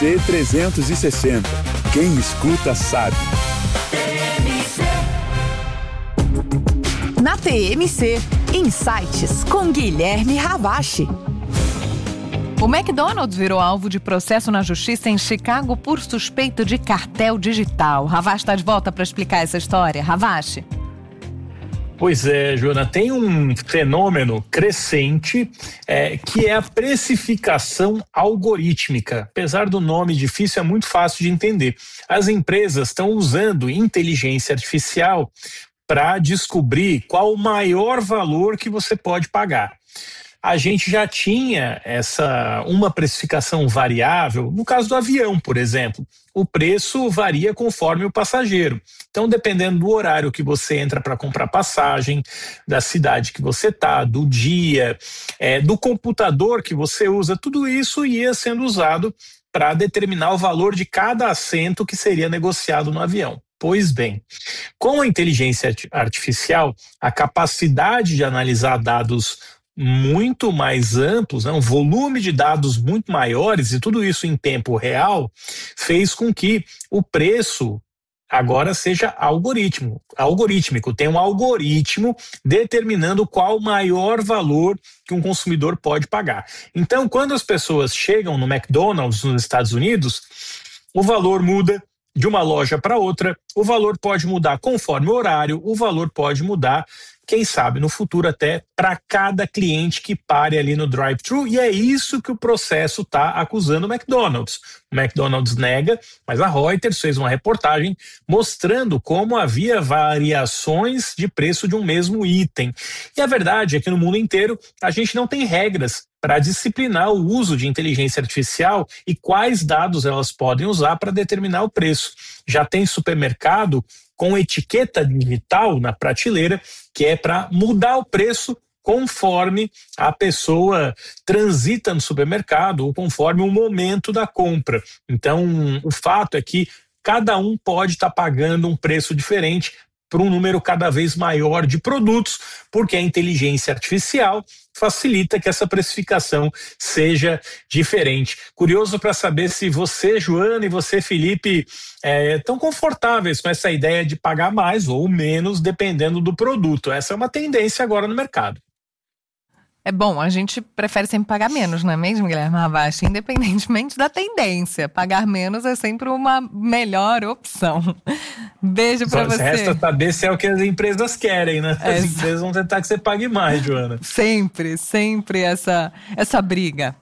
T360. Quem escuta sabe. Na TMC, Insights com Guilherme Ravache. O McDonald's virou alvo de processo na justiça em Chicago por suspeito de cartel digital. Ravache está de volta para explicar essa história. Ravache. Pois é, Joana, tem um fenômeno crescente que é a precificação algorítmica. Apesar do nome difícil, é muito fácil de entender. As empresas estão usando inteligência artificial para descobrir qual o maior valor que você pode pagar. A gente já tinha uma precificação variável, no caso do avião, por exemplo. O preço varia conforme o passageiro. Então, dependendo do horário que você entra para comprar passagem, da cidade que você está, do dia, do computador que você usa, tudo isso ia sendo usado para determinar o valor de cada assento que seria negociado no avião. Pois bem, com a inteligência artificial, a capacidade de analisar dados muito mais amplos, um volume de dados muito maiores e tudo isso em tempo real, fez com que o preço agora seja algorítmico. Tem um algoritmo determinando qual o maior valor que um consumidor pode pagar. Então, quando as pessoas chegam no McDonald's nos Estados Unidos, o valor muda de uma loja para outra, o valor pode mudar conforme o horário, o valor pode mudar, quem sabe, no futuro até para cada cliente que pare ali no drive-thru, e é isso que o processo está acusando o McDonald's. O McDonald's nega, mas a Reuters fez uma reportagem mostrando como havia variações de preço de um mesmo item. E a verdade é que no mundo inteiro a gente não tem regras para disciplinar o uso de inteligência artificial e quais dados elas podem usar para determinar o preço. Já tem supermercado com etiqueta digital na prateleira, que é para mudar o preço conforme a pessoa transita no supermercado ou conforme o momento da compra. Então, o fato é que cada um pode estar pagando um preço diferente para um número cada vez maior de produtos, porque a inteligência artificial facilita que essa precificação seja diferente. Curioso para saber se você, Joana, e você, Felipe, estão confortáveis com essa ideia de pagar mais ou menos dependendo do produto. Essa é uma tendência agora no mercado. É bom, a gente prefere sempre pagar menos, não é mesmo, Guilherme Ravache? Independentemente da tendência. Pagar menos é sempre uma melhor opção. Beijo pra você. Resta saber se é o que as empresas querem, né? As empresas vão tentar que você pague mais, Joana. Sempre essa briga.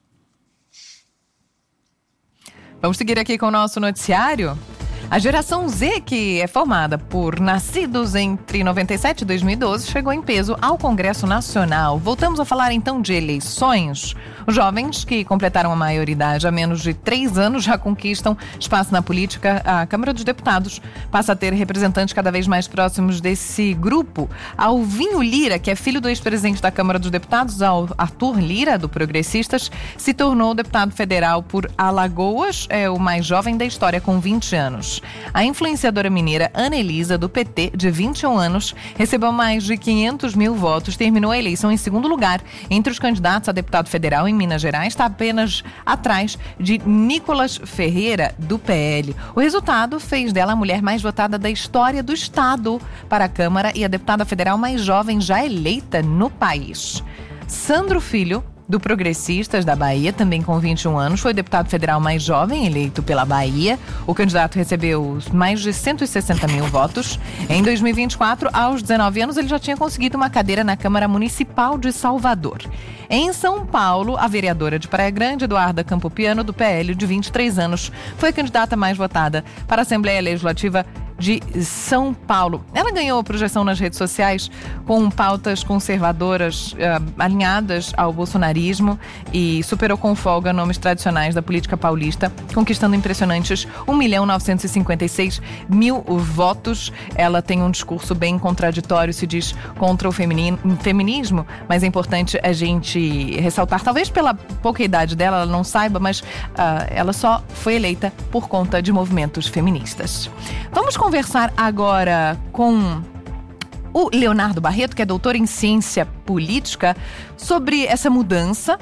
Vamos seguir aqui com o nosso noticiário? A geração Z, que é formada por nascidos entre 97 e 2012, chegou em peso ao Congresso Nacional. Voltamos a falar então de eleições. Os jovens que completaram a maioridade há menos de 3 anos já conquistam espaço na política. A Câmara dos Deputados passa a ter representantes cada vez mais próximos desse grupo. Alvinho Lira, que é filho do ex-presidente da Câmara dos Deputados, Arthur Lira, do Progressistas, se tornou deputado federal por Alagoas, é o mais jovem da história, com 20 anos. A influenciadora mineira Ana Elisa, do PT, de 21 anos, recebeu mais de 500 mil votos, terminou a eleição em segundo lugar. Entre os candidatos a deputado federal em Minas Gerais, está apenas atrás de Nicolas Ferreira, do PL. O resultado fez dela a mulher mais votada da história do estado para a Câmara e a deputada federal mais jovem já eleita no país. Sandro Filho, do Progressistas da Bahia, também com 21 anos, foi o deputado federal mais jovem eleito pela Bahia. O candidato recebeu mais de 160 mil votos. Em 2024, aos 19 anos, ele já tinha conseguido uma cadeira na Câmara Municipal de Salvador. Em São Paulo, a vereadora de Praia Grande, Eduarda Campopiano, do PL, de 23 anos, foi a candidata mais votada para a Assembleia Legislativa de São Paulo. Ela ganhou projeção nas redes sociais com pautas conservadoras alinhadas ao bolsonarismo e superou com folga nomes tradicionais da política paulista, conquistando impressionantes 1.956.000 votos. Ela tem um discurso bem contraditório, se diz contra o feminismo, mas é importante a gente ressaltar, talvez pela pouca idade dela, ela não saiba, mas ela só foi eleita por conta de movimentos feministas. Vamos conversar agora com o Leonardo Barreto, que é doutor em ciência política, sobre essa mudança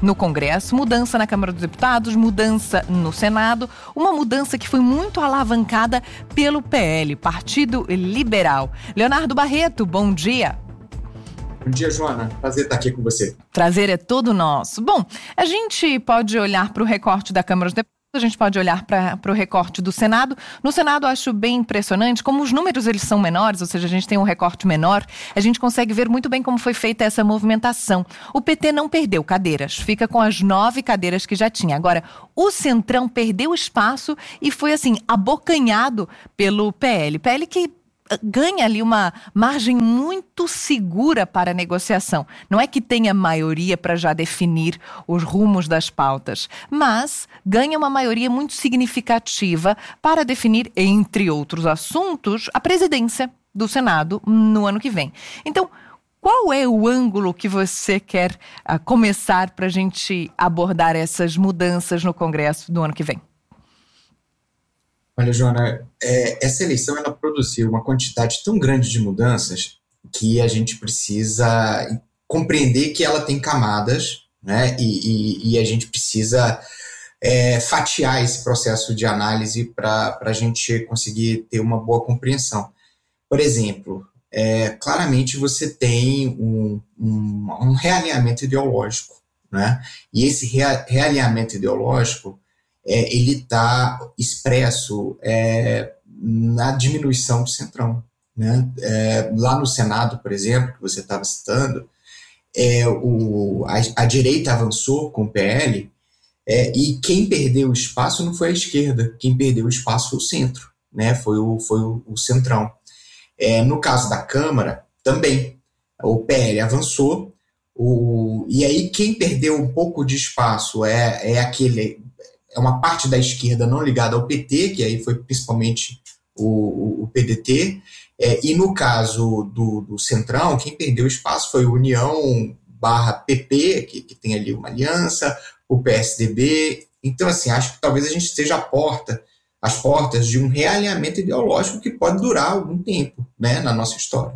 no Congresso, mudança na Câmara dos Deputados, mudança no Senado, uma mudança que foi muito alavancada pelo PL, Partido Liberal. Leonardo Barreto, bom dia. Bom dia, Joana. Prazer estar aqui com você. Prazer é todo nosso. Bom, a gente pode olhar para o recorte da Câmara dos Deputados, a gente pode olhar para o recorte do Senado. No Senado, eu acho bem impressionante como os números eles são menores, ou seja, a gente tem um recorte menor, a gente consegue ver muito bem como foi feita essa movimentação. O PT não perdeu cadeiras, fica com as 9 cadeiras que já tinha. Agora, o Centrão perdeu espaço e foi, assim, abocanhado pelo PL. PL que ganha ali uma margem muito segura para a negociação. Não é que tenha maioria para já definir os rumos das pautas, mas ganha uma maioria muito significativa para definir, entre outros assuntos, a presidência do Senado no ano que vem. Então, qual é o ângulo que você quer começar para a gente abordar essas mudanças no Congresso do ano que vem? Olha, Joana, essa eleição ela produziu uma quantidade tão grande de mudanças que a gente precisa compreender que ela tem camadas, né? E a gente precisa fatiar esse processo de análise para a gente conseguir ter uma boa compreensão. Por exemplo, claramente você tem um realinhamento ideológico, né? E esse realinhamento ideológico ele está expresso na diminuição do Centrão, né? Lá no Senado, por exemplo, que você estava citando, a direita avançou com o PL, e quem perdeu o espaço não foi a esquerda, quem perdeu o espaço foi o centro, né? Foi o Centrão. No caso da Câmara, também, o PL avançou, e aí quem perdeu um pouco de espaço é uma parte da esquerda não ligada ao PT, que aí foi principalmente o PDT, e no caso do Centrão, quem perdeu espaço foi o União/PP, que tem ali uma aliança, o PSDB. Então, assim, acho que talvez a gente esteja às portas de um realinhamento ideológico que pode durar algum tempo, né, na nossa história.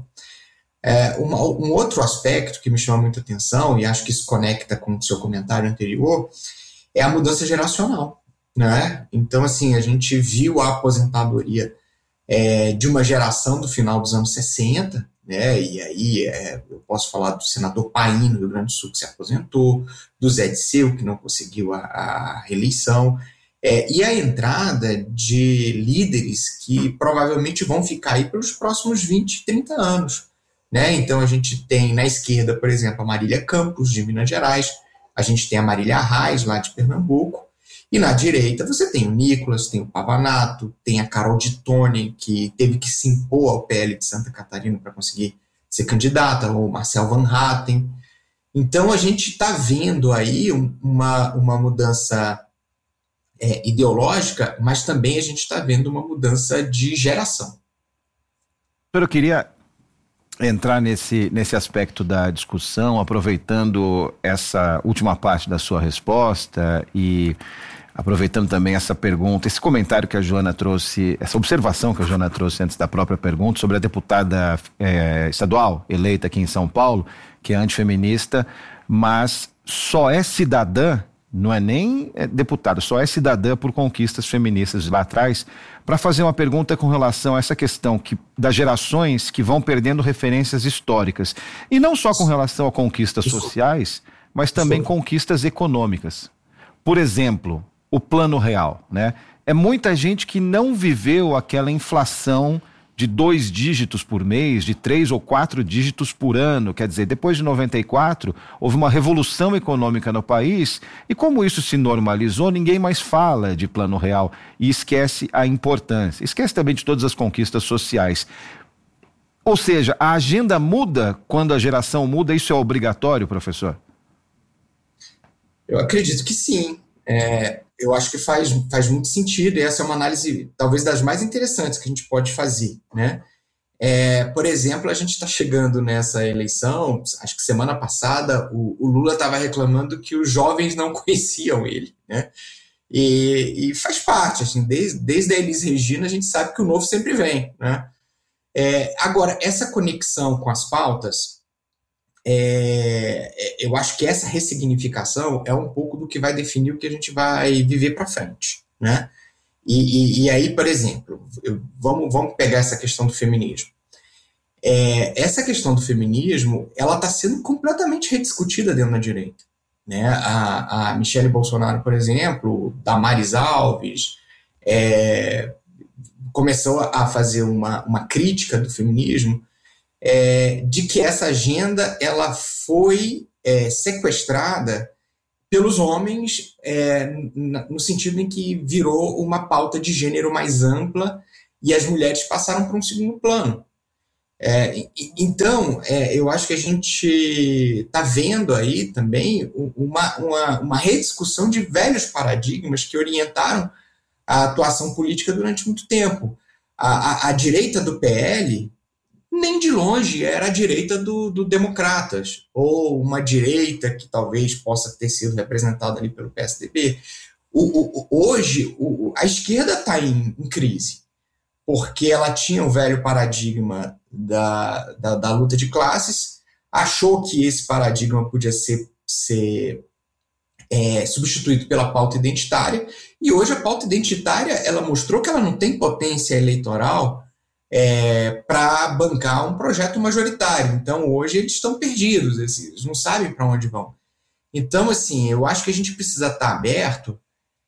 Um outro aspecto que me chama muita atenção, e acho que isso conecta com o seu comentário anterior, é a mudança geracional, né? Então, assim, a gente viu a aposentadoria de uma geração do final dos anos 60, né? E aí eu posso falar do senador Paim, no Rio Grande do Sul, que se aposentou, do Zé Disseu, que não conseguiu a reeleição, e a entrada de líderes que provavelmente vão ficar aí pelos próximos 20, 30 anos, né? Então, a gente tem na esquerda, por exemplo, a Marília Campos, de Minas Gerais, a gente tem a Marília Reis, lá de Pernambuco, e na direita você tem o Nicolas, tem o Pavanato, tem a Carol de Tone, que teve que se impor ao PL de Santa Catarina para conseguir ser candidata, ou Marcel Van Hatten. Então a gente está vendo aí uma mudança ideológica, mas também a gente está vendo uma mudança de geração. Eu queria entrar nesse aspecto da discussão, aproveitando essa última parte da sua resposta e aproveitando também essa pergunta, esse comentário que a Joana trouxe, essa observação que a Joana trouxe antes da própria pergunta sobre a deputada estadual eleita aqui em São Paulo, que é antifeminista, mas só é cidadã, não é nem deputada, só é cidadã por conquistas feministas lá atrás, para fazer uma pergunta com relação a essa questão das gerações que vão perdendo referências históricas. E não só com relação a conquistas sociais, mas também conquistas econômicas. Por exemplo, o Plano Real, né? É muita gente que não viveu aquela inflação de 2 dígitos por mês, de 3 ou 4 dígitos por ano. Quer dizer, depois de 94, houve uma revolução econômica no país e como isso se normalizou, ninguém mais fala de Plano Real e esquece a importância. Esquece também de todas as conquistas sociais. Ou seja, a agenda muda quando a geração muda, isso é obrigatório, professor? Eu acredito que sim. Eu acho que faz muito sentido, e essa é uma análise talvez das mais interessantes que a gente pode fazer, né? Por exemplo, a gente está chegando nessa eleição, acho que semana passada o Lula estava reclamando que os jovens não conheciam ele, né? E faz parte, assim, desde a Elis Regina a gente sabe que o novo sempre vem, né? Agora, essa conexão com as pautas, eu acho que essa ressignificação é um pouco do que vai definir o que a gente vai viver para frente, né? E aí, por exemplo, vamos pegar essa questão do feminismo. Essa questão do feminismo, ela está sendo completamente rediscutida dentro da direita, né? A Michele Bolsonaro, por exemplo, Damares Alves, começou a fazer uma crítica do feminismo, de que essa agenda ela foi sequestrada pelos homens, no sentido em que virou uma pauta de gênero mais ampla e as mulheres passaram para um segundo plano. Então, eu acho que a gente está vendo aí também uma rediscussão de velhos paradigmas que orientaram a atuação política durante muito tempo. A direita do PL, nem de longe era a direita do Democratas, ou uma direita que talvez possa ter sido representada ali pelo PSDB. Hoje, a esquerda está em crise, porque ela tinha o velho paradigma da luta de classes, achou que esse paradigma podia ser substituído pela pauta identitária, e hoje a pauta identitária ela mostrou que ela não tem potência eleitoral para bancar um projeto majoritário. Então, hoje eles estão perdidos, eles não sabem para onde vão. Então, assim, eu acho que a gente precisa estar aberto.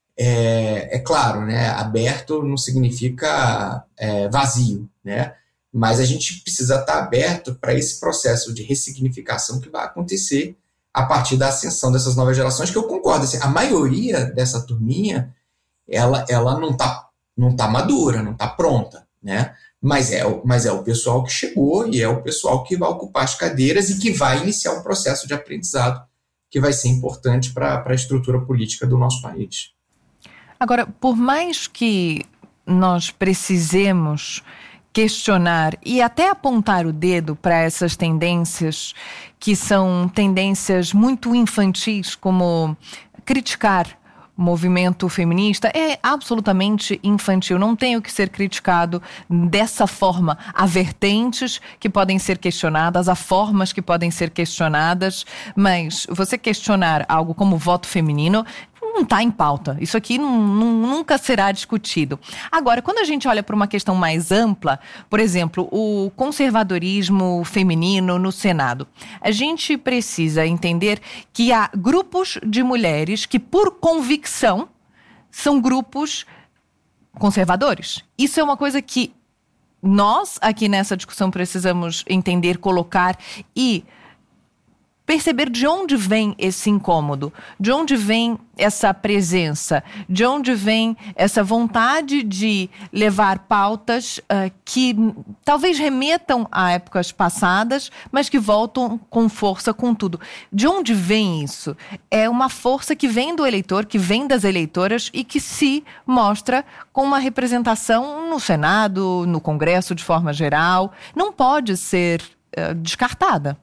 Claro, né? Aberto não significa vazio, né? Mas a gente precisa estar aberto para esse processo de ressignificação que vai acontecer a partir da ascensão dessas novas gerações, que eu concordo, assim, a maioria dessa turminha, ela não tá madura, não está pronta, né? Mas é o pessoal que chegou e é o pessoal que vai ocupar as cadeiras e que vai iniciar um processo de aprendizado que vai ser importante para a estrutura política do nosso país. Agora, por mais que nós precisemos questionar e até apontar o dedo para essas tendências que são tendências muito infantis, como criticar o movimento feminista, é absolutamente infantil, não tem o que ser criticado dessa forma. Há vertentes que podem ser questionadas, há formas que podem ser questionadas, mas você questionar algo como o voto feminino não está em pauta. Isso aqui nunca será discutido. Agora, quando a gente olha para uma questão mais ampla, por exemplo, o conservadorismo feminino no Senado, a gente precisa entender que há grupos de mulheres que, por convicção, são grupos conservadores. Isso é uma coisa que nós, aqui nessa discussão, precisamos entender, colocar e perceber de onde vem esse incômodo, de onde vem essa presença, de onde vem essa vontade de levar pautas que talvez remetam a épocas passadas, mas que voltam com força com tudo. De onde vem isso? É uma força que vem do eleitor, que vem das eleitoras e que se mostra com uma representação no Senado, no Congresso de forma geral. Não pode ser descartada.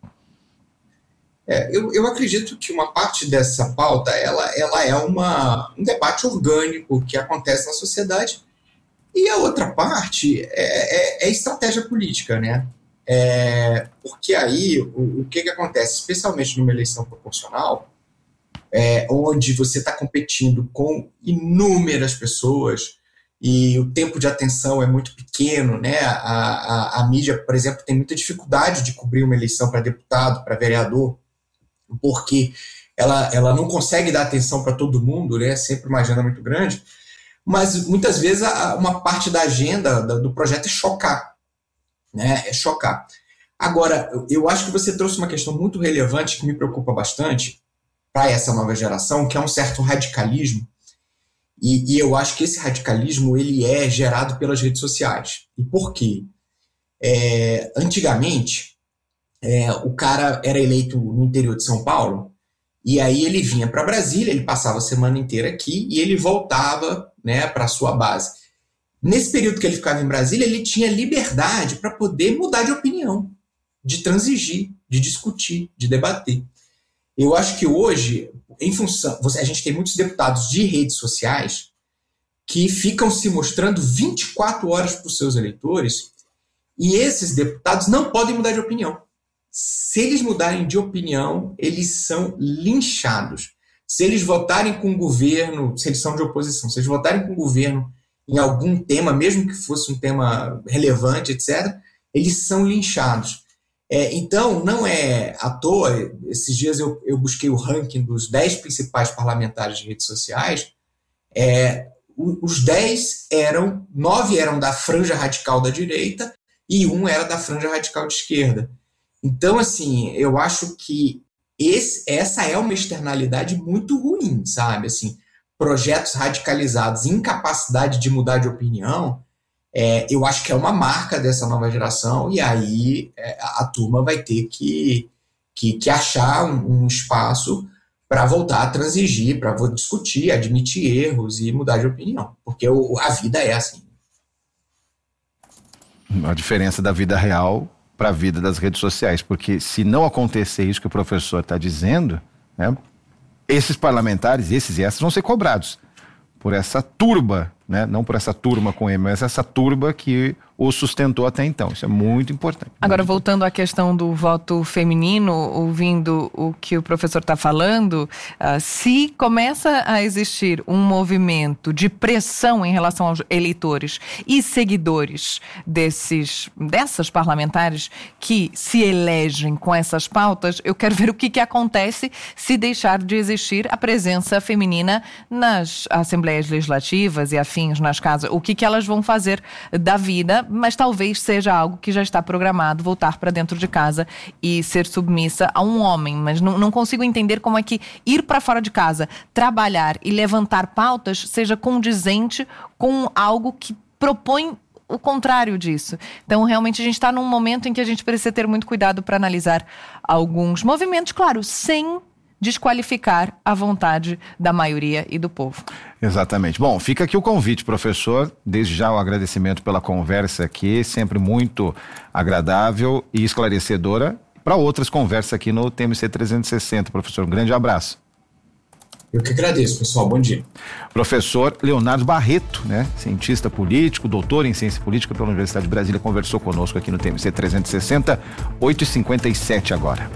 Eu acredito que uma parte dessa pauta ela é um debate orgânico que acontece na sociedade, e a outra parte é estratégia política, né? Porque aí o que acontece, especialmente numa eleição proporcional, onde você está competindo com inúmeras pessoas e o tempo de atenção é muito pequeno, né? A mídia, por exemplo, tem muita dificuldade de cobrir uma eleição para deputado, para vereador, porque ela não consegue dar atenção para todo mundo, né? Sempre uma agenda muito grande, mas muitas vezes uma parte da agenda do projeto é chocar, né? É chocar. Agora, eu acho que você trouxe uma questão muito relevante que me preocupa bastante para essa nova geração, que é um certo radicalismo, e eu acho que esse radicalismo ele é gerado pelas redes sociais. E por quê? Antigamente, o cara era eleito no interior de São Paulo, e aí ele vinha para Brasília, ele passava a semana inteira aqui e ele voltava, né, para a sua base. Nesse período que ele ficava em Brasília, ele tinha liberdade para poder mudar de opinião, de transigir, de discutir, de debater. Eu acho que hoje, em função, a gente tem muitos deputados de redes sociais que ficam se mostrando 24 horas para os seus eleitores, e esses deputados não podem mudar de opinião. se eles mudarem de opinião, eles são linchados. Se eles votarem com o governo, se eles são de oposição, se eles votarem com o governo em algum tema, mesmo que fosse um tema relevante, etc., eles são linchados. Então, não é à toa, esses dias eu busquei o ranking dos 10 principais parlamentares de redes sociais, os 9 eram da franja radical da direita e 1 era da franja radical de esquerda. Então, assim, eu acho que essa é uma externalidade muito ruim, sabe? Assim, projetos radicalizados, incapacidade de mudar de opinião, eu acho que é uma marca dessa nova geração, e aí a turma vai ter que achar um espaço para voltar a transigir, para discutir, admitir erros e mudar de opinião, porque a vida é assim. A diferença da vida real para a vida das redes sociais, porque se não acontecer isso que o professor está dizendo, né, esses parlamentares, esses e essas vão ser cobrados por essa turba, né? Não por essa turma com M, mas essa turba que o sustentou até então. Isso é muito importante. Agora, voltando à questão do voto feminino, ouvindo o que o professor está falando, se começa a existir um movimento de pressão em relação aos eleitores e seguidores dessas parlamentares que se elegem com essas pautas, eu quero ver o que acontece se deixar de existir a presença feminina nas assembleias legislativas e afins nas casas. O que elas vão fazer da vida, mas talvez seja algo que já está programado, voltar para dentro de casa e ser submissa a um homem. Mas não consigo entender como é que ir para fora de casa, trabalhar e levantar pautas seja condizente com algo que propõe o contrário disso. Então, realmente, a gente está num momento em que a gente precisa ter muito cuidado para analisar alguns movimentos, claro, sem desqualificar a vontade da maioria e do povo. Exatamente. Bom, fica aqui o convite, professor. Desde já o agradecimento pela conversa aqui, sempre muito agradável e esclarecedora, para outras conversas aqui no TMC 360. Professor, um grande abraço. Eu que agradeço, pessoal. Bom dia. Professor Leonardo Barreto, né? Cientista político, doutor em ciência política pela Universidade de Brasília, conversou conosco aqui no TMC 360, 8h57 agora.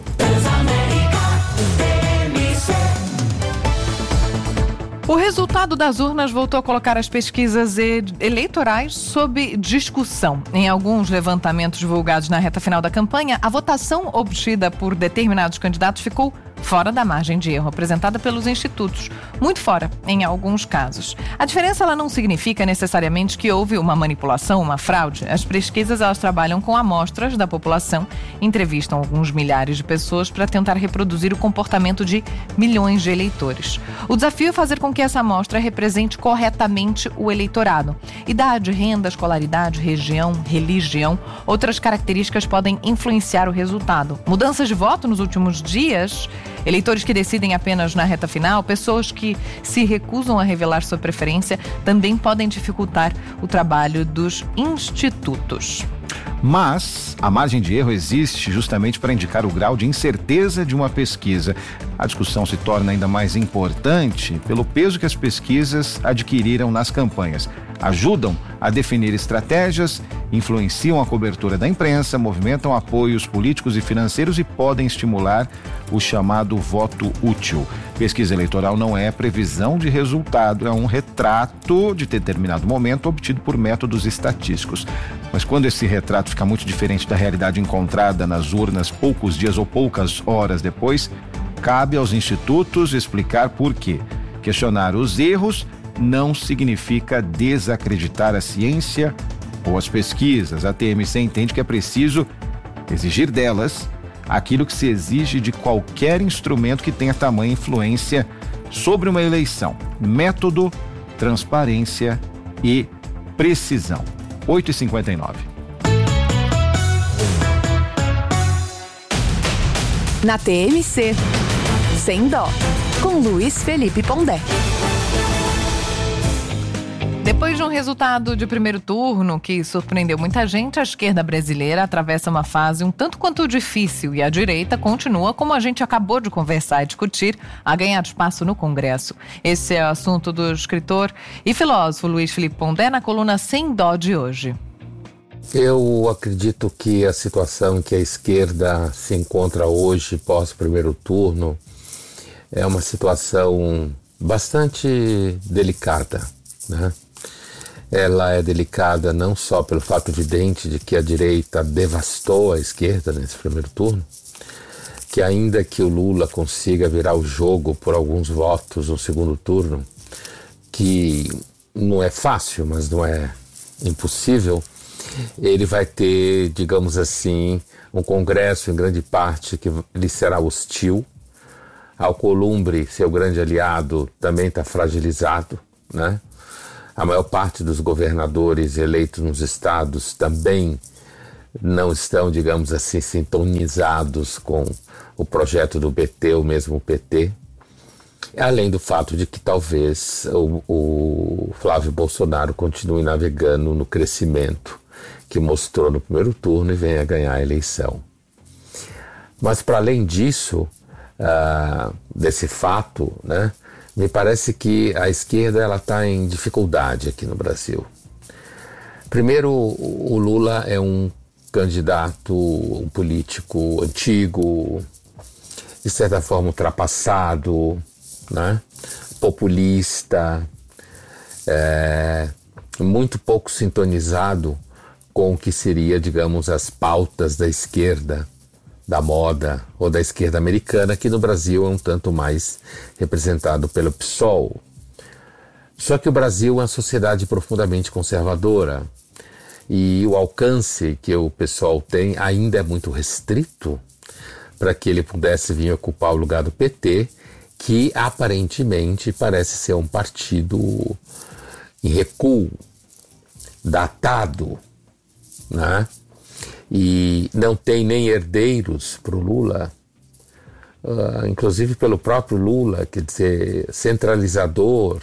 O resultado das urnas voltou a colocar as pesquisas eleitorais sob discussão. Em alguns levantamentos divulgados na reta final da campanha, a votação obtida por determinados candidatos ficou fora da margem de erro apresentada pelos institutos, muito fora em alguns casos. A diferença ela não significa necessariamente que houve uma manipulação, uma fraude. As pesquisas elas trabalham com amostras da população, entrevistam alguns milhares de pessoas para tentar reproduzir o comportamento de milhões de eleitores. O desafio é fazer com que essa amostra represente corretamente o eleitorado. Idade, renda, escolaridade, região, religião, outras características podem influenciar o resultado. Mudanças de voto nos últimos dias, eleitores que decidem apenas na reta final, pessoas que se recusam a revelar sua preferência, também podem dificultar o trabalho dos institutos. Mas a margem de erro existe justamente para indicar o grau de incerteza de uma pesquisa. A discussão se torna ainda mais importante pelo peso que as pesquisas adquiriram nas campanhas. Ajudam a definir estratégias, influenciam a cobertura da imprensa, movimentam apoios políticos e financeiros e podem estimular o chamado voto útil. Pesquisa eleitoral não é previsão de resultado, é um retrato de determinado momento obtido por métodos estatísticos. Mas quando esse retrato fica muito diferente da realidade encontrada nas urnas poucos dias ou poucas horas depois, cabe aos institutos explicar por quê. Questionar os erros não significa desacreditar a ciência ou as pesquisas. A TMC entende que é preciso exigir delas aquilo que se exige de qualquer instrumento que tenha tamanha influência sobre uma eleição: método, transparência e precisão. 8h59. Na TMC, Sem Dó, com Luiz Felipe Pondé. Depois de um resultado de primeiro turno que surpreendeu muita gente, a esquerda brasileira atravessa uma fase um tanto quanto difícil e a direita continua, como a gente acabou de conversar e discutir, a ganhar espaço no Congresso. Esse é o assunto do escritor e filósofo Luiz Felipe Pondé na coluna Sem Dó de hoje. Eu acredito que a situação em que a esquerda se encontra hoje, pós primeiro turno, é uma situação bastante delicada, né? Ela é delicada não só pelo fato evidente de que a direita devastou a esquerda nesse primeiro turno, que ainda que o Lula consiga virar o jogo por alguns votos no segundo turno, que não é fácil, mas não é impossível, ele vai ter, digamos assim, um Congresso em grande parte que lhe será hostil. Alcolumbre, seu grande aliado, também está fragilizado, né? A maior parte dos governadores eleitos nos estados também não estão, digamos assim, sintonizados com o projeto do PT, ou mesmo o PT. Além do fato de que talvez o Flávio Bolsonaro continue navegando no crescimento que mostrou no primeiro turno e venha ganhar a eleição. Mas para além disso, desse fato, né, me parece que a esquerda está em dificuldade aqui no Brasil. Primeiro, o Lula é um candidato, um político antigo, de certa forma ultrapassado, né, populista, muito pouco sintonizado com o que seria, digamos, as pautas da esquerda, da moda ou da esquerda americana, que no Brasil é um tanto mais representado pelo PSOL. Só que o Brasil é uma sociedade profundamente conservadora e o alcance que o PSOL tem ainda é muito restrito para que ele pudesse vir ocupar o lugar do PT, que aparentemente parece ser um partido em recuo, datado, né? E não tem nem herdeiros para o Lula, inclusive pelo próprio Lula, quer dizer, centralizador.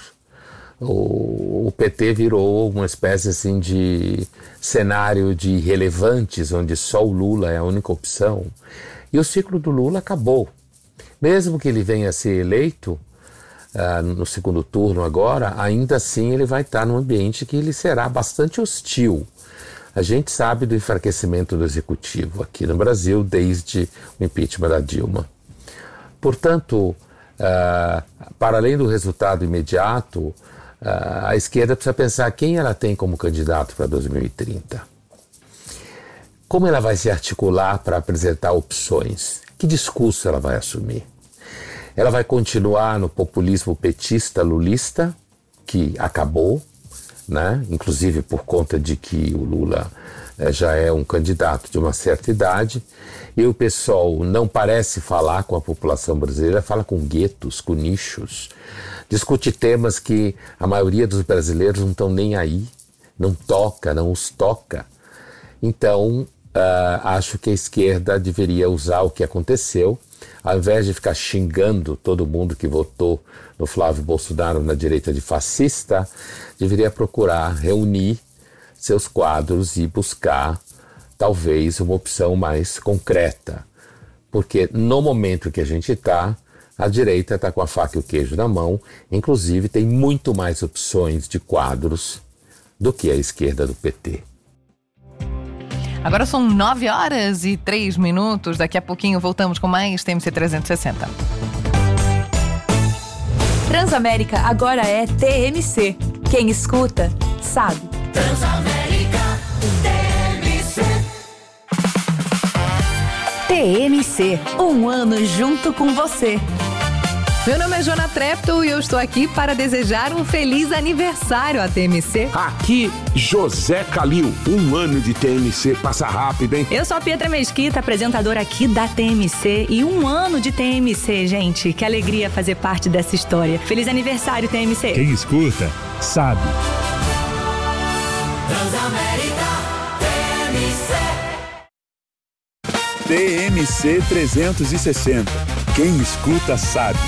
O PT virou uma espécie assim de cenário de irrelevantes, onde só o Lula é a única opção. E o ciclo do Lula acabou. Mesmo que ele venha a ser eleito no segundo turno agora, ainda assim ele vai estar num ambiente que ele será bastante hostil. A gente sabe do enfraquecimento do executivo aqui no Brasil desde o impeachment da Dilma. Portanto, para além do resultado imediato, a esquerda precisa pensar quem ela tem como candidato para 2030. Como ela vai se articular para apresentar opções? Que discurso ela vai assumir? Ela vai continuar no populismo petista, lulista, que acabou, né? Inclusive por conta de que o Lula já é um candidato de uma certa idade, e o PSOL não parece falar com a população brasileira, fala com guetos, com nichos, discute temas que a maioria dos brasileiros não estão nem aí, não toca, não os toca. Então, acho que a esquerda deveria usar o que aconteceu, ao invés de ficar xingando todo mundo que votou no Flávio Bolsonaro na direita de fascista, deveria procurar reunir seus quadros e buscar talvez uma opção mais concreta. Porque no momento que a gente está, a direita está com a faca e o queijo na mão, inclusive tem muito mais opções de quadros do que a esquerda do PT. Agora são 9h03. Daqui a pouquinho voltamos com mais TMC 360. Transamérica agora é TMC. Quem escuta, sabe. Transamérica TMC. TMC, um ano junto com você. Meu nome é Jona Treptow e eu estou aqui para desejar um feliz aniversário à TMC. Aqui, José Calil. Um ano de TMC passa rápido, hein? Eu sou a Pietra Mesquita, apresentadora aqui da TMC. E um ano de TMC, gente. Que alegria fazer parte dessa história. Feliz aniversário, TMC. Quem escuta, sabe. Transamérica TMC. TMC 360. Quem escuta, sabe.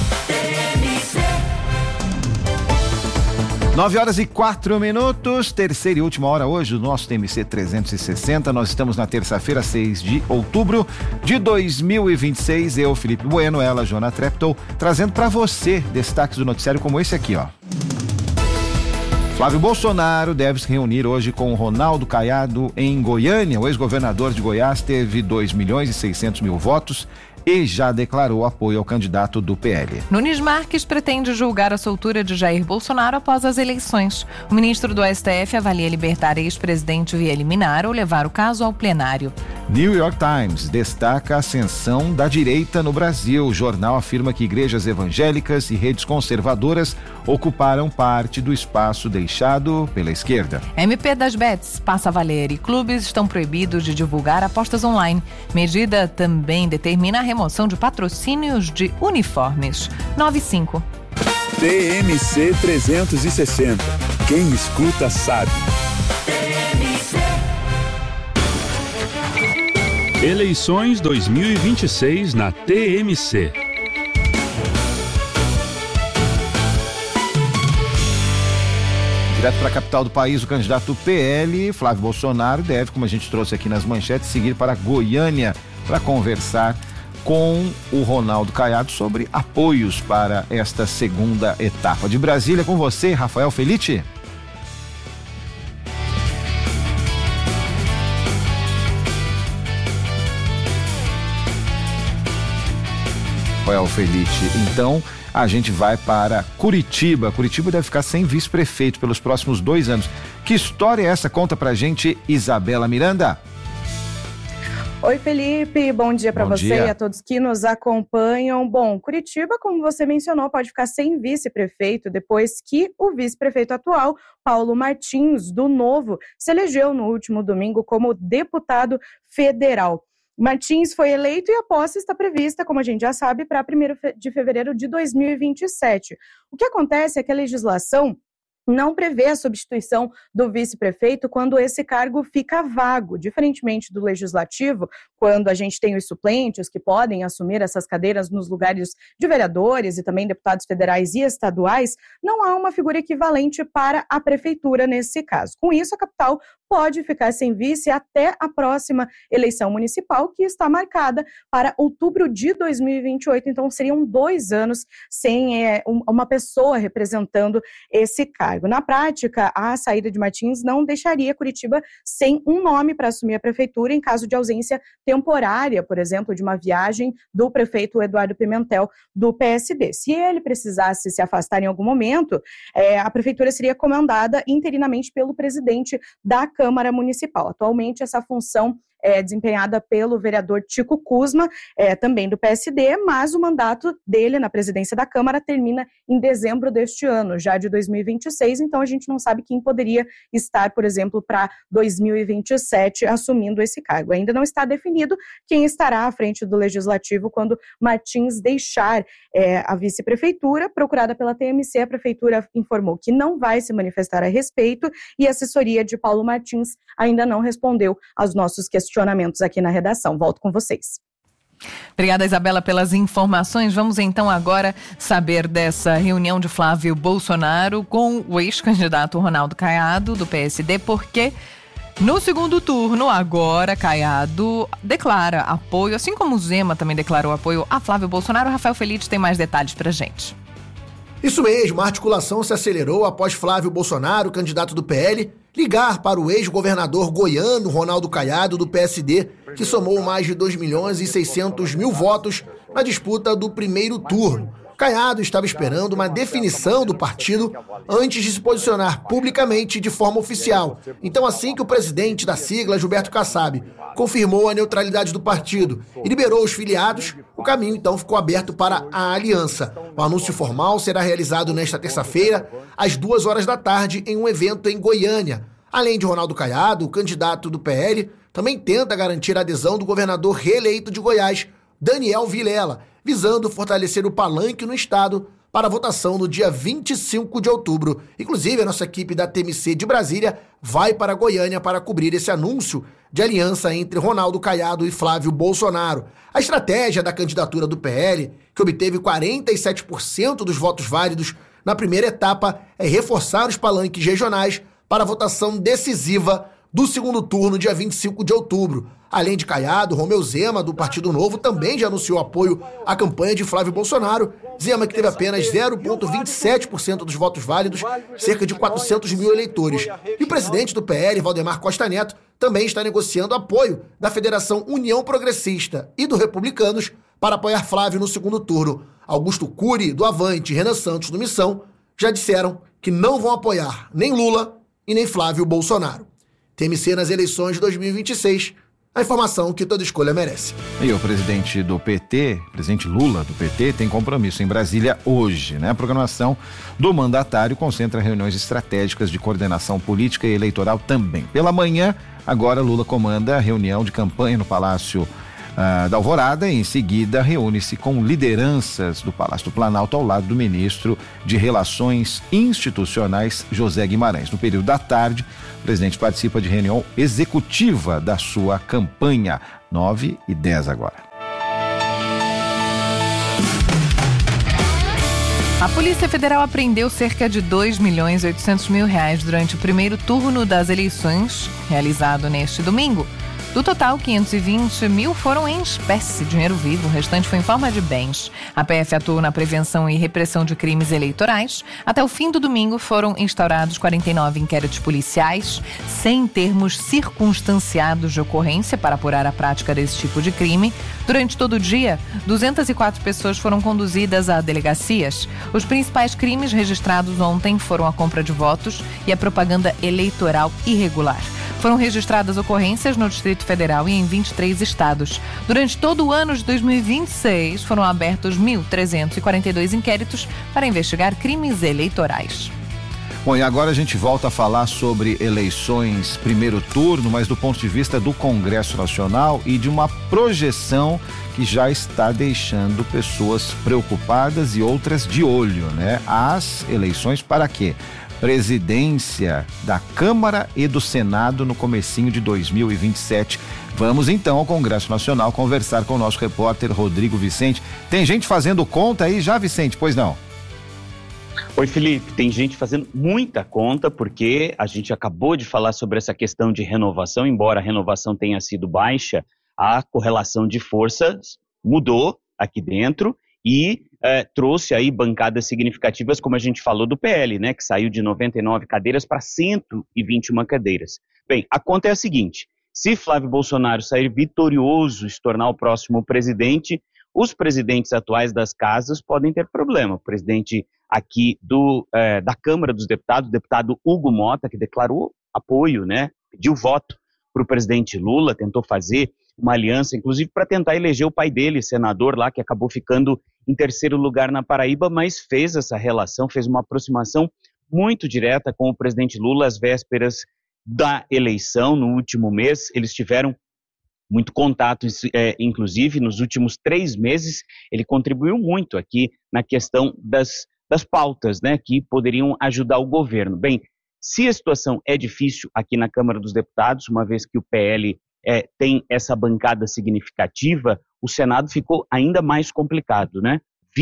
9h04, terceira e última hora hoje do nosso TMC 360. Nós estamos na terça-feira, 6 de outubro de 2026. Eu, Felipe Bueno, ela, Jona Treptow, trazendo para você destaques do noticiário como esse aqui, ó. Flávio Bolsonaro deve se reunir hoje com Ronaldo Caiado em Goiânia. O ex-governador de Goiás teve 2.600.000 votos e já declarou apoio ao candidato do PL. Nunes Marques pretende julgar a soltura de Jair Bolsonaro após as eleições. O ministro do STF avalia libertar ex-presidente via liminar ou levar o caso ao plenário. New York Times destaca a ascensão da direita no Brasil. O jornal afirma que igrejas evangélicas e redes conservadoras ocuparam parte do espaço deixado pela esquerda. MP das Bets passa a valer e clubes estão proibidos de divulgar apostas online. Medida também determina a remoção de patrocínios de uniformes. 95. TMC 360. Quem escuta sabe. Eleições 2026 na TMC. Direto para a capital do país, o candidato do PL, Flávio Bolsonaro, deve, como a gente trouxe aqui nas manchetes, seguir para Goiânia para conversar com o Ronaldo Caiado sobre apoios para esta segunda etapa. De Brasília, com você, Rafael Felitti. Rafael Felitti, então a gente vai para Curitiba. Curitiba deve ficar sem vice-prefeito pelos próximos 2 anos. Que história é essa? Conta pra gente, Isabela Miranda. Oi, Felipe, bom dia para você e a todos que nos acompanham. Bom, Curitiba, como você mencionou, pode ficar sem vice-prefeito depois que o vice-prefeito atual, Paulo Martins, do Novo, se elegeu no último domingo como deputado federal. Martins foi eleito e a posse está prevista, como a gente já sabe, para 1º de fevereiro de 2027. O que acontece é que a legislação não prevê a substituição do vice-prefeito quando esse cargo fica vago. Diferentemente do legislativo, quando a gente tem os suplentes que podem assumir essas cadeiras nos lugares de vereadores e também deputados federais e estaduais, não há uma figura equivalente para a prefeitura nesse caso. Com isso, a capital pode ficar sem vice até a próxima eleição municipal, que está marcada para outubro de 2028. Então, seriam 2 anos sem uma pessoa representando esse cargo. Na prática, a saída de Martins não deixaria Curitiba sem um nome para assumir a prefeitura em caso de ausência temporária, por exemplo, de uma viagem do prefeito Eduardo Pimentel, do PSD. Se ele precisasse se afastar em algum momento, a prefeitura seria comandada interinamente pelo presidente da Câmara Municipal. Atualmente, essa função é desempenhada pelo vereador Tico Kuzma, também do PSD, mas o mandato dele na presidência da Câmara termina em dezembro deste ano, já de 2026, então a gente não sabe quem poderia estar, por exemplo, para 2027 assumindo esse cargo. Ainda não está definido quem estará à frente do Legislativo quando Martins deixar a vice-prefeitura. Procurada pela TMC, a prefeitura informou que não vai se manifestar a respeito e a assessoria de Paulo Martins ainda não respondeu aos nossos questionamentos aqui na redação. Volto com vocês. Obrigada, Isabela, pelas informações. Vamos então agora saber dessa reunião de Flávio Bolsonaro com o ex-candidato Ronaldo Caiado, do PSD, porque no segundo turno, agora, Caiado declara apoio, assim como o Zema também declarou apoio a Flávio Bolsonaro. Rafael Felitti tem mais detalhes pra gente. Isso mesmo, a articulação se acelerou após Flávio Bolsonaro, candidato do PL, ligar para o ex-governador goiano Ronaldo Caiado, do PSD, que somou mais de 2.600.000 votos na disputa do primeiro turno. Caiado estava esperando uma definição do partido antes de se posicionar publicamente de forma oficial. Então, assim que o presidente da sigla, Gilberto Kassab, confirmou a neutralidade do partido e liberou os filiados, o caminho então ficou aberto para a aliança. O anúncio formal será realizado nesta terça-feira, às 2h da tarde, em um evento em Goiânia. Além de Ronaldo Caiado, o candidato do PL também tenta garantir a adesão do governador reeleito de Goiás, Daniel Vilela, visando fortalecer o palanque no estado para a votação no dia 25 de outubro. Inclusive, a nossa equipe da TMC de Brasília vai para Goiânia para cobrir esse anúncio de aliança entre Ronaldo Caiado e Flávio Bolsonaro. A estratégia da candidatura do PL, que obteve 47% dos votos válidos na primeira etapa, é reforçar os palanques regionais para a votação decisiva do segundo turno, dia 25 de outubro. Além de Caiado, Romeu Zema, do Partido Novo, também já anunciou apoio à campanha de Flávio Bolsonaro. Zema, que teve apenas 0,27% dos votos válidos, cerca de 400 mil eleitores. E o presidente do PL, Valdemar Costa Neto, também está negociando apoio da Federação União Progressista e do Republicanos para apoiar Flávio no segundo turno. Augusto Cury, do Avante, e Renan Santos, do Missão, já disseram que não vão apoiar nem Lula e nem Flávio Bolsonaro. TMC nas eleições de 2026, a informação que toda escolha merece. E o presidente do PT, presidente Lula do PT, tem compromisso em Brasília hoje, né? A programação do mandatário concentra reuniões estratégicas de coordenação política e eleitoral também. Pela manhã, agora Lula comanda a reunião de campanha no Palácio da Alvorada e em seguida reúne-se com lideranças do Palácio do Planalto ao lado do ministro de Relações Institucionais, José Guimarães. No período da tarde, o presidente participa de reunião executiva da sua campanha. 9h10 agora. A Polícia Federal apreendeu cerca de R$2.800.000 durante o primeiro turno das eleições, realizado neste domingo. Do total, 520 mil foram em espécie, dinheiro vivo, o restante foi em forma de bens. A PF atuou na prevenção e repressão de crimes eleitorais. Até o fim do domingo foram instaurados 49 inquéritos policiais, 100 termos circunstanciados de ocorrência para apurar a prática desse tipo de crime. Durante todo o dia, 204 pessoas foram conduzidas a delegacias. Os principais crimes registrados ontem foram a compra de votos e a propaganda eleitoral irregular. Foram registradas ocorrências no Distrito Federal e em 23 estados. Durante todo o ano de 2026, foram abertos 1.342 inquéritos para investigar crimes eleitorais. Bom, e agora a gente volta a falar sobre eleições primeiro turno, mas do ponto de vista do Congresso Nacional e de uma projeção que já está deixando pessoas preocupadas e outras de olho, né? As eleições para quê? Presidência da Câmara e do Senado no comecinho de 2027. Vamos então ao Congresso Nacional conversar com o nosso repórter Rodrigo Vicente. Tem gente fazendo conta aí já, Vicente? Pois não? Oi, Felipe. Tem gente fazendo muita conta porque a gente acabou de falar sobre essa questão de renovação. Embora a renovação tenha sido baixa, a correlação de forças mudou aqui dentro e trouxe aí bancadas significativas, como a gente falou do PL, né, que saiu de 99 cadeiras para 121 cadeiras. Bem, a conta é a seguinte: se Flávio Bolsonaro sair vitorioso e se tornar o próximo presidente, os presidentes atuais das casas podem ter problema. O presidente aqui da Câmara dos Deputados, o deputado Hugo Mota, que declarou apoio, né, pediu voto para o presidente Lula, tentou fazer uma aliança, inclusive para tentar eleger o pai dele, senador lá, que acabou ficando em terceiro lugar na Paraíba, mas fez essa relação, fez uma aproximação muito direta com o presidente Lula às vésperas da eleição, no último mês. Eles tiveram muito contato, inclusive nos últimos 3 meses, ele contribuiu muito aqui na questão das pautas, né, que poderiam ajudar o governo. Bem, se a situação é difícil aqui na Câmara dos Deputados, uma vez que o PL tem essa bancada significativa, o Senado ficou ainda mais complicado, né?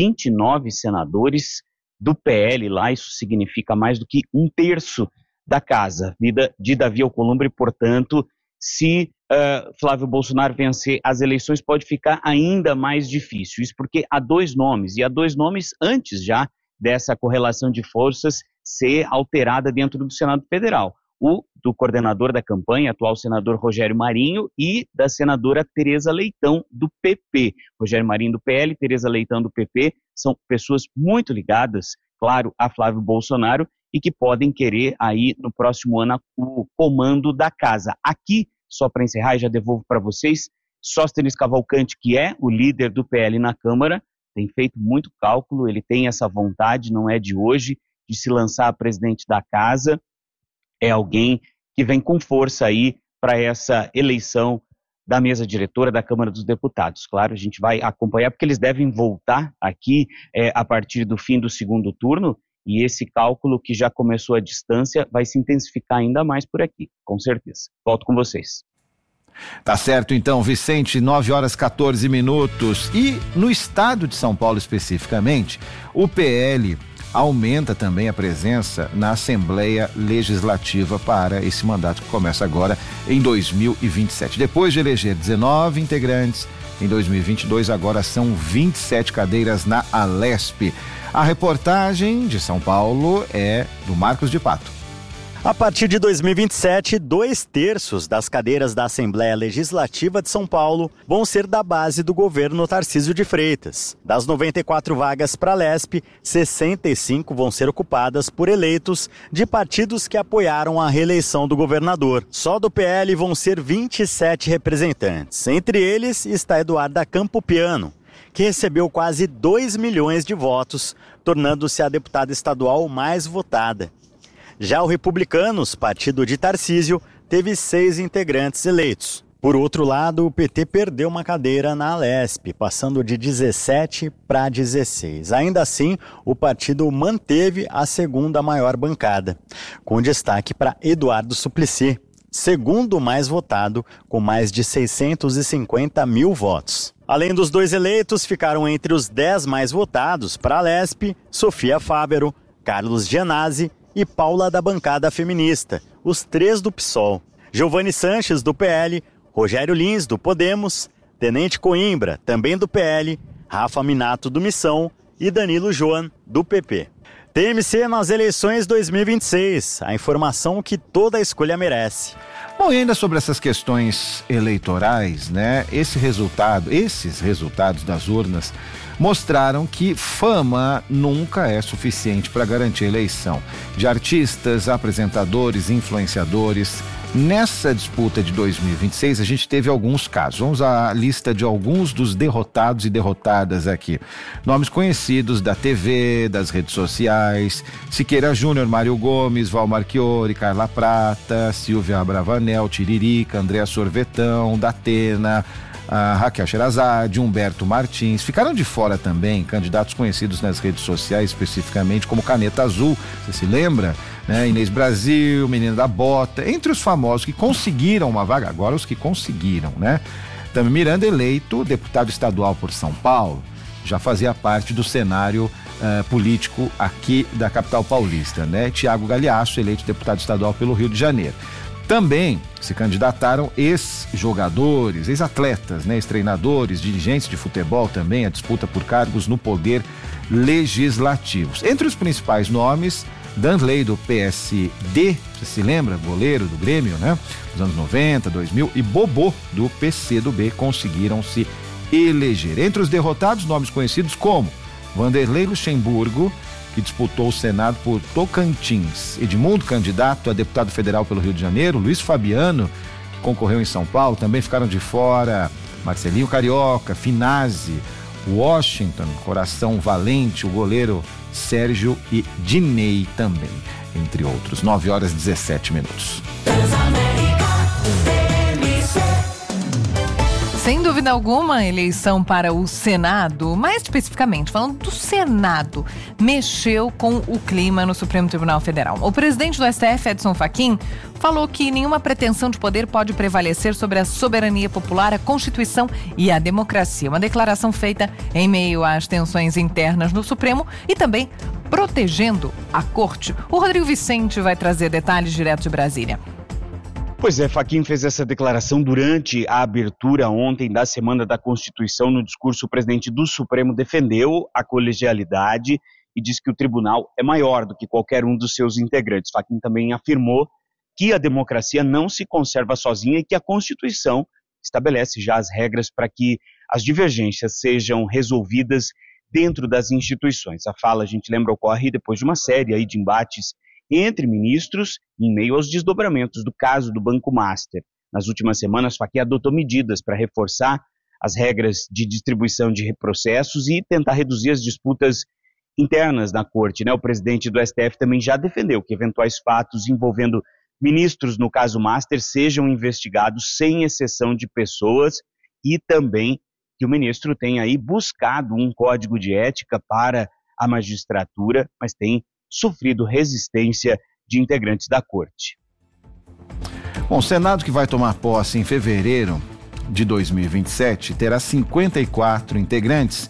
29 senadores do PL lá, isso significa mais do que 1/3 da casa. Vida de Davi Alcolumbre, portanto, se Flávio Bolsonaro vencer as eleições, pode ficar ainda mais difícil. Isso porque há 2 nomes, e há 2 nomes antes já dessa correlação de forças ser alterada dentro do Senado Federal. O do coordenador da campanha, atual senador Rogério Marinho, e da senadora Tereza Leitão, do PP. Rogério Marinho do PL, Tereza Leitão do PP, são pessoas muito ligadas, claro, a Flávio Bolsonaro e que podem querer aí no próximo ano o comando da casa. Aqui, só para encerrar e já devolvo para vocês, Sóstenes Cavalcante, que é o líder do PL na Câmara, tem feito muito cálculo, ele tem essa vontade, não é de hoje, de se lançar a presidente da casa. É alguém que vem com força aí para essa eleição da mesa diretora da Câmara dos Deputados. Claro, a gente vai acompanhar, porque eles devem voltar aqui a partir do fim do segundo turno, e esse cálculo que já começou à distância vai se intensificar ainda mais por aqui, com certeza. Volto com vocês. Tá certo então, Vicente, 9h14. E no estado de São Paulo especificamente, o PL aumenta também a presença na Assembleia Legislativa para esse mandato que começa agora em 2027. Depois de eleger 19 integrantes, em 2022 agora são 27 cadeiras na Alesp. A reportagem de São Paulo é do Marcos de Pato. A partir de 2027, 2/3 das cadeiras da Assembleia Legislativa de São Paulo vão ser da base do governo Tarcísio de Freitas. Das 94 vagas para a Lesp, 65 vão ser ocupadas por eleitos de partidos que apoiaram a reeleição do governador. Só do PL vão ser 27 representantes. Entre eles está Eduarda Campopiano, que recebeu quase 2 milhões de votos, tornando-se a deputada estadual mais votada. Já o Republicanos, partido de Tarcísio, teve 6 integrantes eleitos. Por outro lado, o PT perdeu uma cadeira na Alesp, passando de 17 para 16. Ainda assim, o partido manteve a segunda maior bancada, com destaque para Eduardo Suplicy, segundo mais votado, com mais de 650 mil votos. Além dos 2 eleitos, ficaram entre os 10 mais votados para a Alesp, Sofia Fávero, Carlos Gianazzi e Paula da bancada feminista, os 3 do PSOL. Giovanni Sanches, do PL, Rogério Lins, do Podemos, Tenente Coimbra, também do PL, Rafa Minato, do Missão e Danilo Joan, do PP. TMC nas eleições 2026, a informação que toda escolha merece. Bom, e ainda sobre essas questões eleitorais, né? Esses resultados das urnas mostraram que fama nunca é suficiente para garantir a eleição. De artistas, apresentadores, influenciadores. Nessa disputa de 2026, a gente teve alguns casos. Vamos à lista de alguns dos derrotados e derrotadas aqui. Nomes conhecidos da TV, das redes sociais: Siqueira Júnior, Mário Gomes, Val Marchiori, Carla Prata, Silvia Bravanel, Tiririca, Andréa Sorvetão, Datena, Raquel Sherazade, Humberto Martins. Ficaram de fora também candidatos conhecidos nas redes sociais, especificamente como Caneta Azul, você se lembra? Né? Inês Brasil, Menina da Bota, entre os famosos que conseguiram uma vaga, agora os que conseguiram, né? Também Miranda, eleito deputado estadual por São Paulo, já fazia parte do cenário político aqui da capital paulista, né? Tiago Galhaço, eleito deputado estadual pelo Rio de Janeiro. Também se candidataram ex-jogadores, ex-atletas, né? Ex-treinadores, dirigentes de futebol também, a disputa por cargos no poder legislativo. Entre os principais nomes, Danley, do PSD, você se lembra? Goleiro do Grêmio, né? Nos anos 90, 2000, e Bobô, do PCdoB, conseguiram se eleger. Entre os derrotados, nomes conhecidos como Vanderlei Luxemburgo, que disputou o Senado por Tocantins, Edmundo, candidato a deputado federal pelo Rio de Janeiro, Luiz Fabiano, que concorreu em São Paulo. Também ficaram de fora Marcelinho Carioca, Finazzi, Washington, Coração Valente, o goleiro Sérgio e Diney também, entre outros. 9h17. Sem dúvida alguma, a eleição para o Senado, mais especificamente falando do Senado, mexeu com o clima no Supremo Tribunal Federal. O presidente do STF, Edson Fachin, falou que nenhuma pretensão de poder pode prevalecer sobre a soberania popular, a Constituição e a democracia. Uma declaração feita em meio às tensões internas no Supremo e também protegendo a Corte. O Rodrigo Vicente vai trazer detalhes direto de Brasília. Pois é, Fachin fez essa declaração durante a abertura ontem da Semana da Constituição. No discurso, o presidente do Supremo defendeu a colegialidade e disse que o tribunal é maior do que qualquer um dos seus integrantes. Fachin também afirmou que a democracia não se conserva sozinha e que a Constituição estabelece já as regras para que as divergências sejam resolvidas dentro das instituições. A fala, a gente lembra, ocorre depois de uma série aí de embates entre ministros em meio aos desdobramentos do caso do Banco Master. Nas últimas semanas, Fachin adotou medidas para reforçar as regras de distribuição de processos e tentar reduzir as disputas internas na corte, né? O presidente do STF também já defendeu que eventuais fatos envolvendo ministros no caso Master sejam investigados sem exceção de pessoas e também que o ministro tenha aí buscado um código de ética para a magistratura, mas tem sofrido resistência de integrantes da corte. Bom, o Senado, que vai tomar posse em fevereiro de 2027, terá 54 integrantes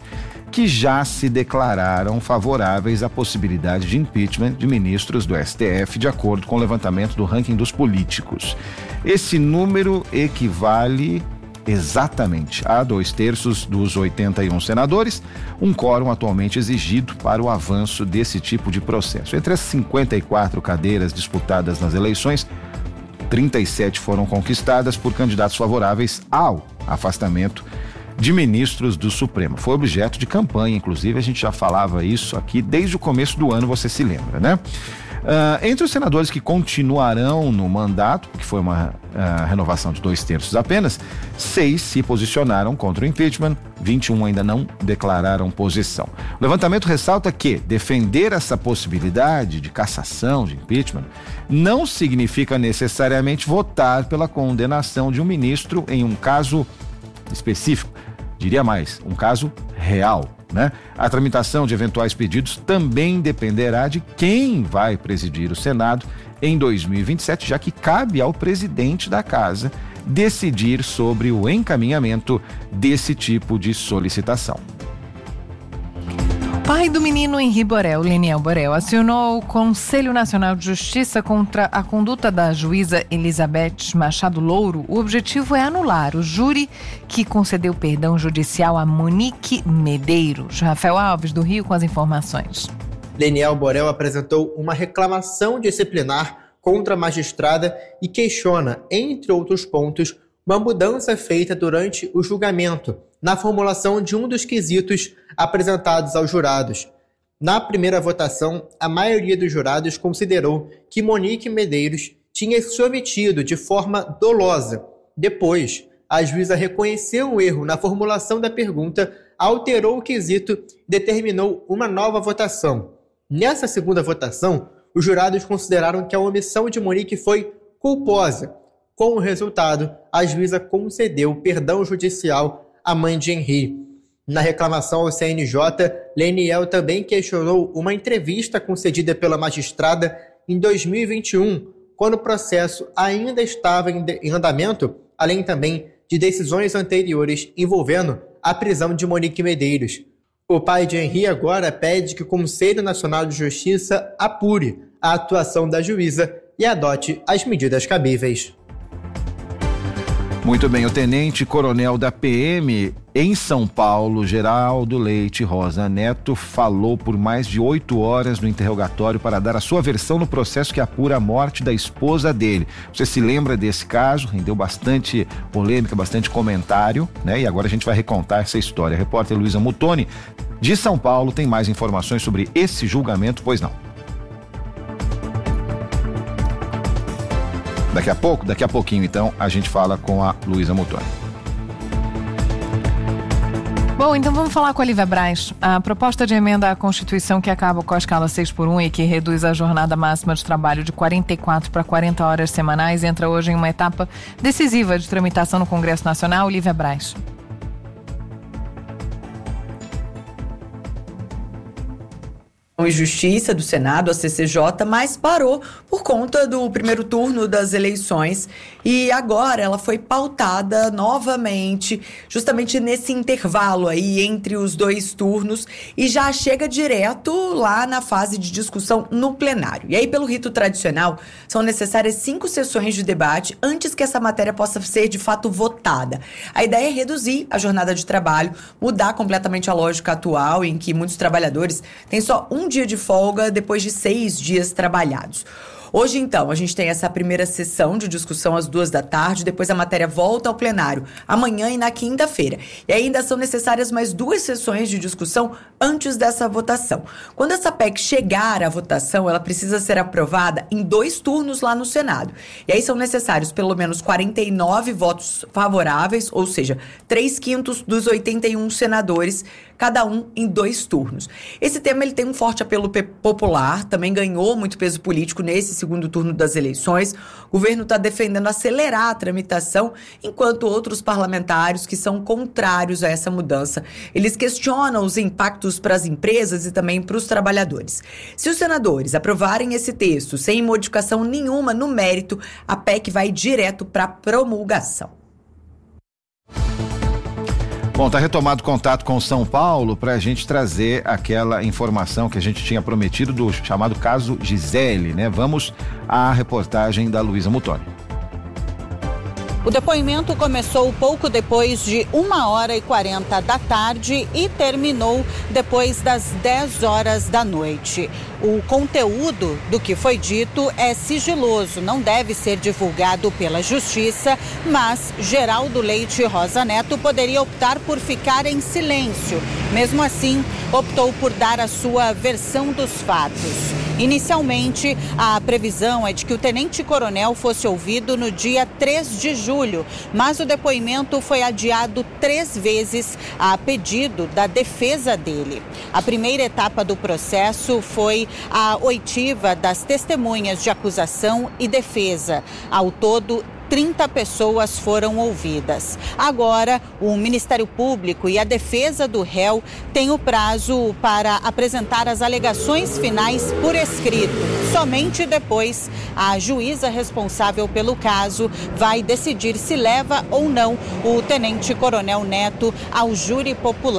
que já se declararam favoráveis à possibilidade de impeachment de ministros do STF, de acordo com o levantamento do ranking dos políticos. Esse número equivale exatamente a 2/3 dos 81 senadores, um quórum atualmente exigido para o avanço desse tipo de processo. Entre as 54 cadeiras disputadas nas eleições, 37 foram conquistadas por candidatos favoráveis ao afastamento de ministros do Supremo. Foi objeto de campanha, inclusive, a gente já falava isso aqui desde o começo do ano, você se lembra, né? Entre os senadores que continuarão no mandato, que foi uma renovação de 2/3 apenas, 6 se posicionaram contra o impeachment, 21 ainda não declararam posição. O levantamento ressalta que defender essa possibilidade de cassação, de impeachment, não significa necessariamente votar pela condenação de um ministro em um caso específico, diria mais, um caso real, né? A tramitação de eventuais pedidos também dependerá de quem vai presidir o Senado em 2027, já que cabe ao presidente da casa decidir sobre o encaminhamento desse tipo de solicitação. O pai do menino Henri Borel, Leniel Borel, acionou o Conselho Nacional de Justiça contra a conduta da juíza Elizabeth Machado Louro. O objetivo é anular o júri que concedeu perdão judicial a Monique Medeiros. Rafael Alves, do Rio, com as informações. Leniel Borel apresentou uma reclamação disciplinar contra a magistrada e questiona, entre outros pontos, uma mudança feita durante o julgamento, na formulação de um dos quesitos apresentados aos jurados. Na primeira votação, a maioria dos jurados considerou que Monique Medeiros tinha se omitido de forma dolosa. Depois, a juíza reconheceu o erro na formulação da pergunta, alterou o quesito e determinou uma nova votação. Nessa segunda votação, os jurados consideraram que a omissão de Monique foi culposa. Com o resultado, a juíza concedeu perdão judicial à mãe de Henri. Na reclamação ao CNJ, Leniel também questionou uma entrevista concedida pela magistrada em 2021, quando o processo ainda estava em andamento, além também de decisões anteriores envolvendo a prisão de Monique Medeiros. O pai de Henri agora pede que o Conselho Nacional de Justiça apure a atuação da juíza e adote as medidas cabíveis. Muito bem, o tenente-coronel da PM em São Paulo, Geraldo Leite Rosa Neto, falou por mais de 8 horas no interrogatório para dar a sua versão no processo que apura a morte da esposa dele. Você se lembra desse caso? Rendeu bastante polêmica, bastante comentário, né? E agora a gente vai recontar essa história. A repórter Luísa Mutoni, de São Paulo, tem mais informações sobre esse julgamento, pois não? Daqui a pouquinho, então, a gente fala com a Luísa Mutoni. Bom, então vamos falar com a Lívia Braz. A proposta de emenda à Constituição que acaba com a escala 6x1 e que reduz a jornada máxima de trabalho de 44 para 40 horas semanais entra hoje em uma etapa decisiva de tramitação no Congresso Nacional. Lívia Braz. e Justiça do Senado, a CCJ, mas parou por conta do primeiro turno das eleições e agora ela foi pautada novamente, justamente nesse intervalo aí entre os dois turnos e já chega direto lá na fase de discussão no plenário. E aí, pelo rito tradicional, são necessárias 5 sessões de debate antes que essa matéria possa ser de fato votada. A ideia é reduzir a jornada de trabalho, mudar completamente a lógica atual em que muitos trabalhadores têm só um dia de folga depois de 6 dias trabalhados. Hoje, então, a gente tem essa primeira sessão de discussão às 14h, depois a matéria volta ao plenário amanhã e na quinta-feira. E ainda são necessárias mais 2 sessões de discussão antes dessa votação. Quando essa PEC chegar à votação, ela precisa ser aprovada em 2 turnos lá no Senado. E aí são necessários pelo menos 49 votos favoráveis, ou seja, 3/5 dos 81 senadores, cada um em 2 turnos. Esse tema ele tem um forte apelo popular, também ganhou muito peso político nesse segundo turno das eleições. O governo está defendendo acelerar a tramitação, enquanto outros parlamentares que são contrários a essa mudança, eles questionam os impactos para as empresas e também para os trabalhadores. Se os senadores aprovarem esse texto sem modificação nenhuma no mérito, a PEC vai direto para promulgação. Bom, está retomado o contato com São Paulo para a gente trazer aquela informação que a gente tinha prometido do chamado caso Gisele, né? Vamos à reportagem da Luísa Mutoni. O depoimento começou pouco depois de 1h40 da tarde e terminou depois das 10 horas da noite. O conteúdo do que foi dito é sigiloso, não deve ser divulgado pela Justiça, mas Geraldo Leite Rosa Neto poderia optar por ficar em silêncio. Mesmo assim, optou por dar a sua versão dos fatos. Inicialmente, a previsão é de que o tenente-coronel fosse ouvido no dia 3 de julho, mas o depoimento foi adiado 3 vezes a pedido da defesa dele. A primeira etapa do processo foi a oitiva das testemunhas de acusação e defesa. Ao todo, 30 pessoas foram ouvidas. Agora, o Ministério Público e a defesa do réu têm o prazo para apresentar as alegações finais por escrito. Somente depois, a juíza responsável pelo caso vai decidir se leva ou não o tenente-coronel Neto ao júri popular.